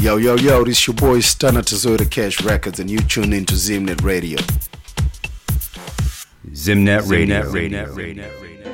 Yo, yo, yo, this your boy Stunner Tazota Cash Records, and you tune into Zimnet Radio. Zimnet Radio.